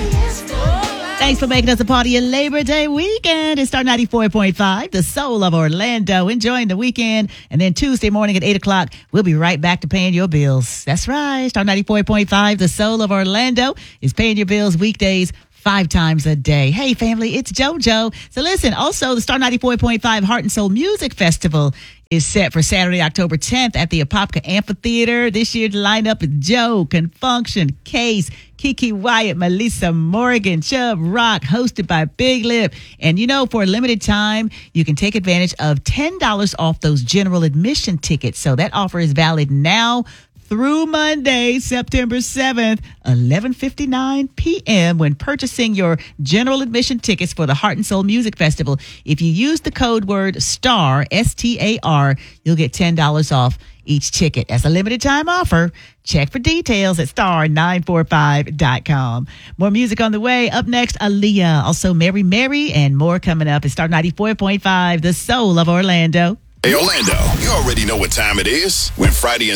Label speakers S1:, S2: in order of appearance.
S1: Thanks for making us a part of your Labor Day weekend. It's Star 94.5, the soul of Orlando. Enjoying the weekend. And then Tuesday morning at 8 o'clock, we'll be right back to paying your bills. That's right. Star 94.5, the soul of Orlando, is paying your bills weekdays 5 times a day. Hey, family, it's JoJo. So listen, also the Star 94.5 Heart and Soul Music Festival is set for Saturday, October 10th at the Apopka Amphitheater. This year, the lineup is Joe, Confunction, Case, Kiki Wyatt, Melissa Morgan, Chubb Rock, hosted by Big Lip. And you know, for a limited time, you can take advantage of $10 off those general admission tickets. So that offer is valid now through Monday, September 7th, 11:59 p.m. when purchasing your general admission tickets for the Heart and Soul Music Festival. If you use the code word STAR, S-T-A-R, you'll get $10 off each ticket. That's a limited time offer. Check for details at star945.com. More music on the way. Up next, Aaliyah. Also, Mary Mary and more coming up. It's Star 94.5, the soul of Orlando.
S2: Hey, Orlando, you already know what time it is. When Friday and